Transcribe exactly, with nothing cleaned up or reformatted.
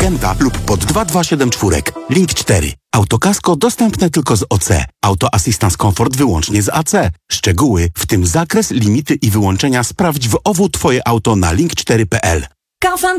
Legenda lub pod dwa dwa siedem cztery. Link cztery. Autokasko dostępne tylko z O C. Auto Assistance Comfort wyłącznie z A C. Szczegóły, w tym zakres, limity i wyłączenia sprawdź w O W Twoje auto na link cztery kropka p l.